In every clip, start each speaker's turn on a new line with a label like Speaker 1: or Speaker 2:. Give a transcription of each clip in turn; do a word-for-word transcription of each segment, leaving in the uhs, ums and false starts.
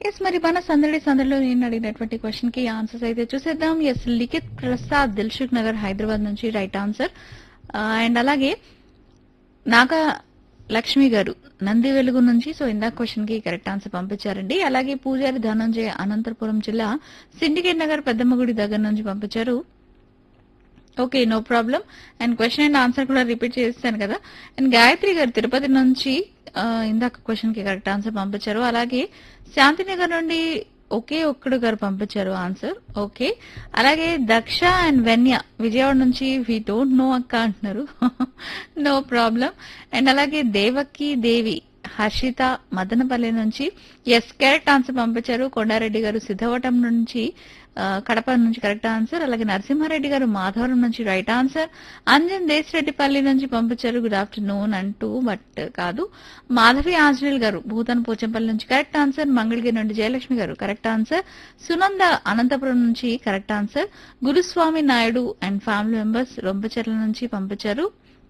Speaker 1: Yes మరి మన సందడి సందడిలో నేను అడిగినటువంటి క్వశ్చన్ కి ఆన్సర్స్ అయితే చూసేద్దాం. ఎస్ లిఖిత్ ప్రసాద్ దిల్సుఖ్ నగర్ హైదరాబాద్ నుంచి రైట్ ఆన్సర్. అండ్ అలాగే నాగా లక్ష్మి గారు నంది వెలుగు నుంచి సో ఇందాక క్వశ్చన్ కి కరెక్ట్ ఆన్సర్ పంపించారండి. అలాగే పూజారి ధనంజయ అనంతపురం జిల్లా సిండికేట్ నగర్ పెద్దమ్మగుడి దగ్గర నుంచి పంపించారు. Okay no problem. And question and answer కూడా రిపీట్ చేస్తాను కదా. అండ్ గాయత్రి గారు తిరుపతి నుంచి ఆ, ఇందాక క్వశ్చన్ కి కరెక్ట్ ఆన్సర్ పంపించారు. అలాగే శాంతినగర్ నుండి ఒకే ఒక్కడు గారు పంపించారు ఆన్సర్. ఓకే అలాగే దక్ష అండ్ వెన్య విజయవాడ నుంచి వి డోంట్ నో అక్క అంటున్నారు. No problem. అండ్ అలాగే దేవకి దేవి హర్షిత మదనపల్లి నుంచి ఎస్ కరెక్ట్ ఆన్సర్ పంపించారు. కొండారెడ్డి గారు సిద్ధవటం నుంచి ఆ, కడప నుంచి కరెక్ట్ ఆన్సర్. అలాగే నరసింహారెడ్డి గారు మాధవరం నుంచి రైట్ ఆన్సర్. అంజన్ దేశరెడ్డిపల్లి నుంచి పంపించారు గుడ్ ఆఫ్టర్నూన్ అంటూ బట్ కాదు. మాధవి ఆంజనేయులు గారు భూతాన్ పోచంపల్లి నుంచి కరెక్ట్ ఆన్సర్. మంగళగిరి నుండి జయలక్ష్మి గారు కరెక్ట్ ఆన్సర్. సునంద అనంతపురం నుంచి correct answer. Guruswamy Naidu and family members Rompacherla నుంచి పంపించారు.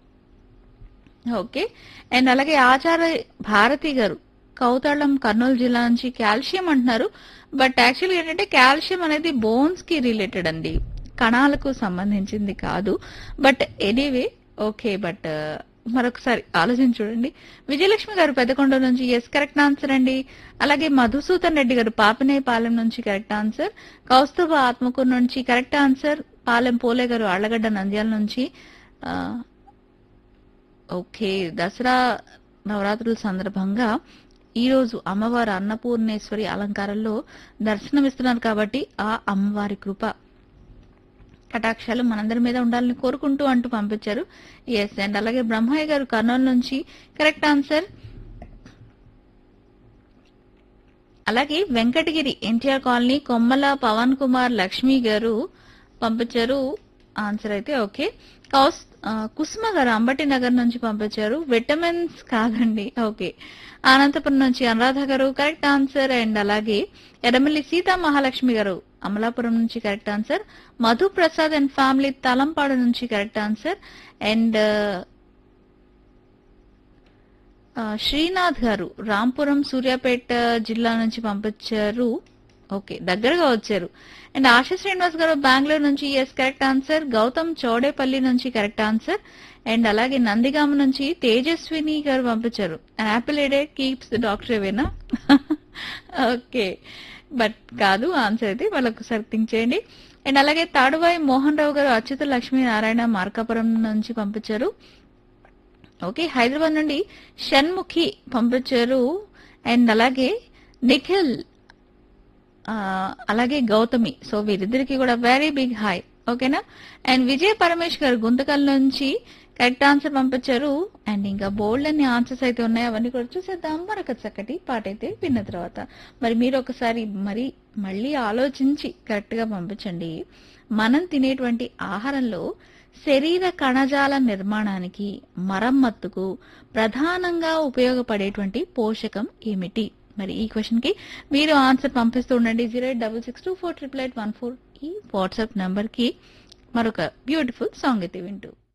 Speaker 1: ఓకే అండ్ అలాగే ఆచార్య భారతి గారు కౌతాళం కర్నూలు జిల్లా నుంచి కాల్షియం అంటున్నారు. బట్ యాక్చువల్లీ ఏంటంటే కాల్షియం అనేది బోన్స్ కి రిలేటెడ్ అండి, కణాలకు సంబంధించింది కాదు. బట్ ఎనీవే ఓకే బట్ మరొకసారి ఆలోచించి చూడండి. విజయలక్ష్మి గారు పెద్దకొండ నుంచి ఎస్ కరెక్ట్ ఆన్సర్ అండి. అలాగే మధుసూదన్ రెడ్డి గారు పాపనేపాలెం నుంచి కరెక్ట్ ఆన్సర్. కౌస్తుభ ఆత్మకూరు నుంచి కరెక్ట్ ఆన్సర్. పాలెం పోలే గారు ఆళ్లగడ్డ నంద్యాల నుంచి ఆ, ఓకే దసరా నవరాత్రుల సందర్భంగా ఈ రోజు అమ్మవారు అన్నపూర్ణేశ్వరి అలంకారంలో దర్శనమిస్తున్నారు కాబట్టి ఆ అమ్మవారి కృప కటాక్షాలు మనందరి మీద ఉండాలని కోరుకుంటూ అంటూ పంపించారు. ఎస్ అండ్ అలాగే బ్రహ్మయ్య గారు కర్నూలు నుంచి కరెక్ట్ ఆన్సర్. అలాగే వెంకటగిరి ఎన్టీఆర్ కాలనీ కొమ్మల పవన్ కుమార్ లక్ష్మి గారు పంపించారు ఆన్సర్ అయితే. ఓకే కౌస్ ఆ, కుసుమ గారు అంబటి నగర్ నుంచి పంపించారు. విటమిన్స్ కాదండి. ఓకే అనంతపురం నుంచి అనురాధ గారు కరెక్ట్ ఆన్సర్. అండ్ అలాగే ఎడమల్లి సీతా మహాలక్ష్మి గారు అమలాపురం నుంచి correct answer. Madhu Prasad and family Talampadu నుంచి కరెక్ట్ ఆన్సర్. అండ్ శ్రీనాథ్ గారు రాంపురం సూర్యాపేట జిల్లా నుంచి పంపించారు. ఓకే దగ్గరగా వచ్చారు. అండ్ ఆశా శ్రీనివాస్ గారు బెంగళూరు నుంచి yes correct answer. Gautam Chowdepalli నుంచి కరెక్ట్ ఆన్సర్. అండ్ అలాగే నందిగామ నుంచి తేజస్విని గారు పంపించారు. Apple ఎడే keeps doctor ఏవేనా? Okay but కాదు ఆన్సర్ అయితే వాళ్ళొకసారి థింక్ చేయండి. అండ్ అలాగే తాడువాయి మోహన్ రావు గారు అచ్యుత లక్ష్మీ నారాయణ మార్కాపురం నుంచి పంపించారు. ఓకే హైదరాబాద్ నుండి షణ్ముఖి పంపించారు. అండ్ అలాగే నిఖిల్ ఆ, అలాగే గౌతమి సో వీరిద్దరికి కూడా వెరీ బిగ్ హాయ్ ఓకేనా. అండ్ విజయ్ పరమేష్ గారు గుంతకల్ నుంచి కరెక్ట్ ఆన్సర్ పంపించారు. అండ్ ఇంకా బోల్డ్ అన్ని ఆన్సర్స్ అయితే ఉన్నాయి, అవన్నీ కూడా చూసేద్దాం మరొక చక్కటి పాట అయితే విన్న తర్వాత. మరి మీరు ఒకసారి మరి మళ్ళీ ఆలోచించి కరెక్ట్ గా పంపించండి. మనం తినేటువంటి ఆహారంలో శరీర కణజాల నిర్మాణానికి మరమ్మత్తుకు ప్రధానంగా ఉపయోగపడేటువంటి పోషకం ఏమిటి? మరి ఈ క్వశ్చన్ కి మీరు ఆన్సర్ పంపిస్తూ ఉండండి. Zero eight double six two four triple eight one four ఈ వాట్సాప్ నంబర్ కి. మరొక బ్యూటిఫుల్ సాంగ్ అయితే వింటూ